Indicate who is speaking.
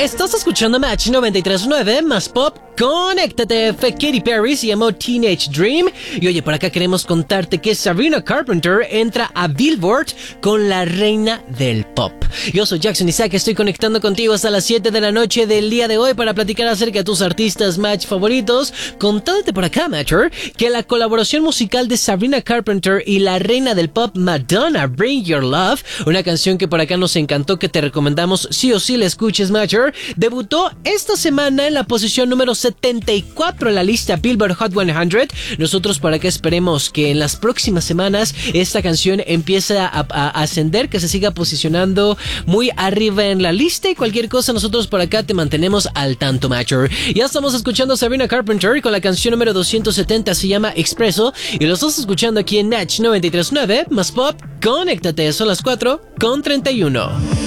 Speaker 1: Estás escuchando Match 93.9 más pop. Conéctate, fue Katy Perry, se llamó Teenage Dream. Y oye, por acá queremos contarte que Sabrina Carpenter entra a Billboard con la reina del pop. Yo soy Jackson Isaac, estoy conectando contigo hasta las 7 de la noche del día de hoy para platicar acerca de tus artistas Match favoritos. Contándote por acá, Matcher, que la colaboración musical de Sabrina Carpenter y la reina del pop Madonna, Bring Your Love, una canción que por acá nos encantó, que te recomendamos sí o sí la escuches, Matcher, debutó esta semana en la posición número 74 en la lista Billboard Hot 100. Nosotros por acá esperemos que en las próximas semanas esta canción empiece a ascender, que se siga posicionando muy arriba en la lista, y cualquier cosa nosotros por acá te mantenemos al tanto, Matcher. Ya estamos escuchando a Sabrina Carpenter con la canción número 270, se llama Expreso, y lo estás escuchando aquí en Match 93.9 más pop. Conéctate, son las 4:31.